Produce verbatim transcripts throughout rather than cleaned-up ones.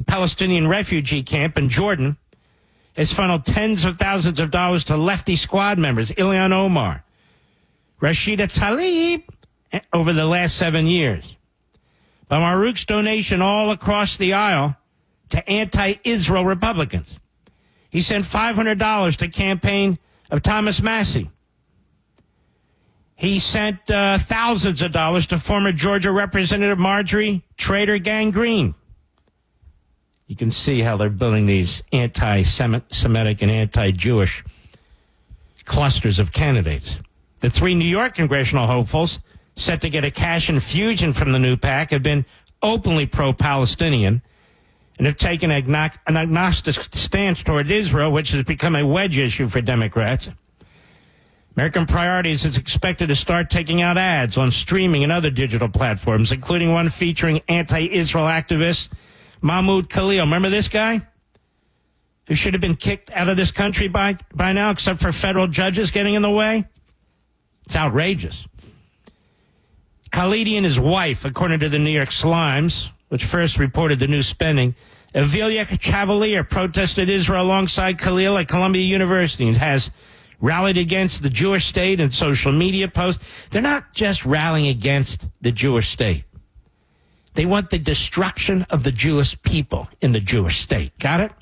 Palestinian refugee camp in Jordan has funneled tens of thousands of dollars to lefty squad members, Ilhan Omar, Rashida Tlaib, over the last seven years. But Marouk's donation all across the aisle to anti-Israel Republicans. He sent five hundred dollars to campaign of Thomas Massie. He sent uh, thousands of dollars to former Georgia Representative Marjorie Trader Gang Green. You can see how they're building these anti-Semitic and anti-Jewish clusters of candidates. The three New York congressional hopefuls set to get a cash infusion from the new PAC have been openly pro-Palestinian and have taken an agnostic stance toward Israel, which has become a wedge issue for Democrats. American Priorities is expected to start taking out ads on streaming and other digital platforms, including one featuring anti-Israel activist Mahmoud Khalil. Remember this guy? Who should have been kicked out of this country by, by now, except for federal judges getting in the way? It's outrageous. Khalidi and his wife, according to the New York Slimes, which first reported the new spending, Avilia Chavalier protested Israel alongside Khalil at Columbia University and has rallied against the Jewish state in social media posts. They're not just rallying against the Jewish state. They want the destruction of the Jewish people in the Jewish state. Got it?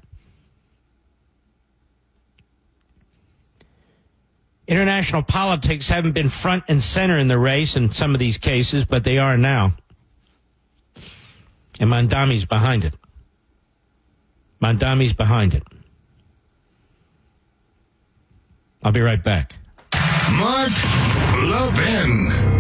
International politics haven't been front and center in the race in some of these cases, but they are now. And Mondami's behind it. Mondami's behind it. I'll be right back. Mark Levin.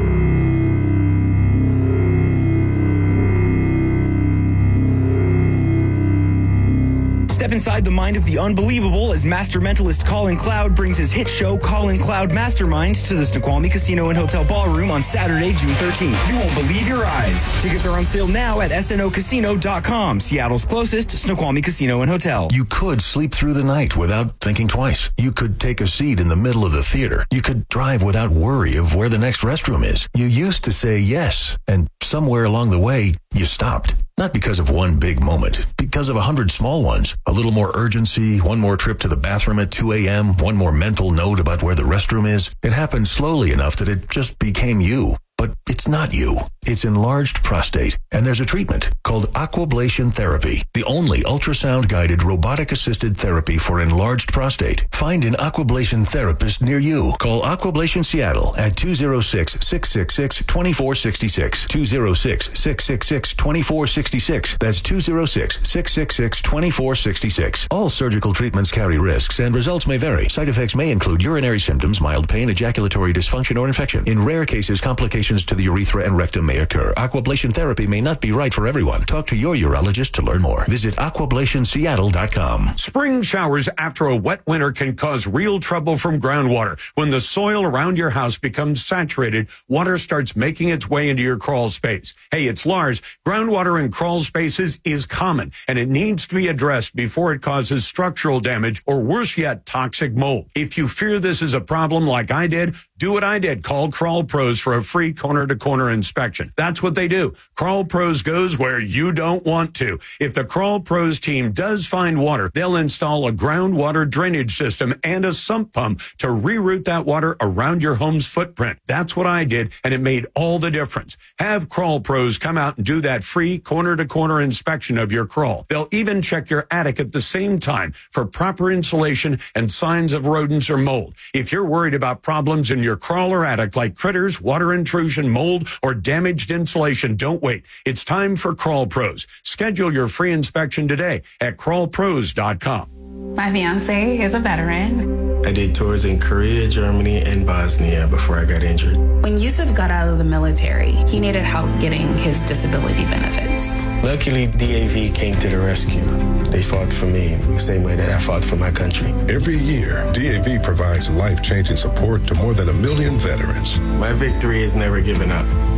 Step inside the mind of the unbelievable as master mentalist Colin Cloud brings his hit show Colin Cloud Mastermind to the Snoqualmie Casino and Hotel Ballroom on Saturday, June thirteenth. You won't believe your eyes. Tickets are on sale now at S N O casino dot com, Seattle's closest Snoqualmie Casino and Hotel. You could sleep through the night without thinking twice. You could take a seat in the middle of the theater. You could drive without worry of where the next restroom is. You used to say yes, and somewhere along the way, you stopped. Not because of one big moment, because of a hundred small ones. A little more urgency, one more trip to the bathroom at two a.m., one more mental note about where the restroom is. It happened slowly enough that it just became you. But it's not you. It's enlarged prostate, and there's a treatment called Aquablation Therapy, the only ultrasound-guided robotic-assisted therapy for enlarged prostate. Find an Aquablation therapist near you. Call Aquablation Seattle at two oh six, six six six, two four six six, two oh six, six six six, two four six six. That's two oh six, six six six, two four six six. All surgical treatments carry risks, and results may vary. Side effects may include urinary symptoms, mild pain, ejaculatory dysfunction, or infection. In rare cases, complications to the urethra and rectum may occur. Aquablation therapy may not be right for everyone. Talk to your urologist to learn more. Visit aquablation seattle dot com. Spring showers after a wet winter can cause real trouble from groundwater. When the soil around your house becomes saturated, water starts making its way into your crawl space. Hey, it's Lars. Groundwater in crawl spaces is common, and it needs to be addressed before it causes structural damage or, worse yet, toxic mold. If you fear this is a problem like I did, do what I did. Call Crawl Pros for a free corner-to-corner inspection. That's what they do. Crawl Pros goes where you don't want to. If the Crawl Pros team does find water, they'll install a groundwater drainage system and a sump pump to reroute that water around your home's footprint. That's what I did, and it made all the difference. Have Crawl Pros come out and do that free corner-to-corner inspection of your crawl. They'll even check your attic at the same time for proper insulation and signs of rodents or mold. If you're worried about problems in your crawl or attic like critters, water intrusion, mold, or damaged insulation, don't wait. It's time for Crawl Pros. Schedule your free inspection today at crawl pros dot com. My fiance is a veteran. I did tours in Korea, Germany, and Bosnia before I got injured. When Yusuf got out of the military, he needed help getting his disability benefits. Luckily, D A V came to the rescue. They fought for me the same way that I fought for my country. Every year, D A V provides life-changing support to more than a million veterans. My victory is never giving up,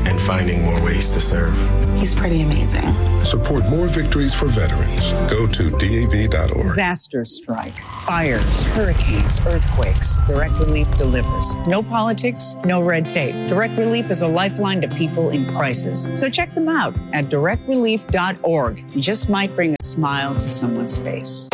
and finding more ways to serve. He's pretty amazing. Support more victories for veterans. Go to D A V dot org. Disasters strike, fires, hurricanes, earthquakes. Direct Relief delivers. No politics, no red tape. Direct Relief is a lifeline to people in crisis. So check them out at direct relief dot org. You just might bring a smile to someone's face.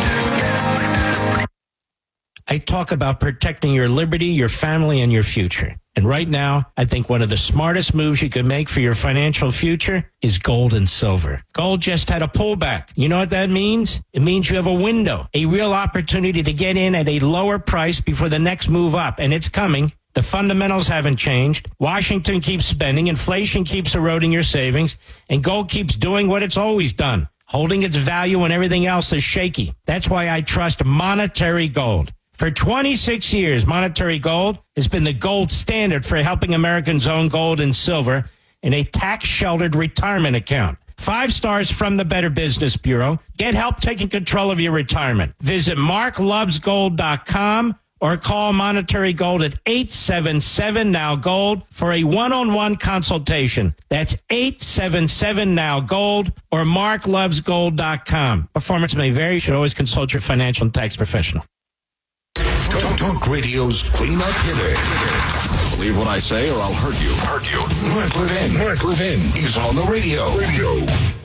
I talk about protecting your liberty, your family, and your future. And right now, I think one of the smartest moves you can make for your financial future is gold and silver. Gold just had a pullback. You know what that means? It means you have a window, a real opportunity to get in at a lower price before the next move up. And it's coming. The fundamentals haven't changed. Washington keeps spending. Inflation keeps eroding your savings. And gold keeps doing what it's always done, holding its value when everything else is shaky. That's why I trust Monetary Gold. For twenty-six years, Monetary Gold has been the gold standard for helping Americans own gold and silver in a tax-sheltered retirement account. Five stars from the Better Business Bureau. Get help taking control of your retirement. Visit mark loves gold dot com or call Monetary Gold at eight seven seven now gold for a one-on-one consultation. That's eight seven seven now gold or mark loves gold dot com. Performance may vary. You should always consult your financial and tax professional. Talk, Talk Radio's cleanup hitter. Believe what I say or I'll hurt you. Hurt you. Mark Levin. Mark Levin is on the radio. Radio.